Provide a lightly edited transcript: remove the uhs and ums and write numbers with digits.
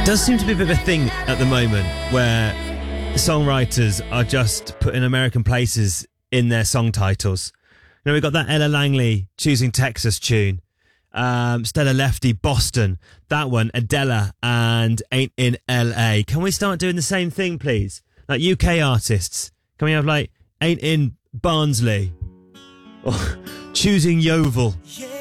Does seem to be a bit of a thing at the moment where songwriters are just putting American places in their song titles. You know, we've got that Ella Langley Choosing Texas tune. Stella Lefty, Boston. That one, Adela and Ain't in LA. Can we start doing the same thing, please? Like UK artists. Can we have like Ain't in Barnsley? Or Choosing Yeovil.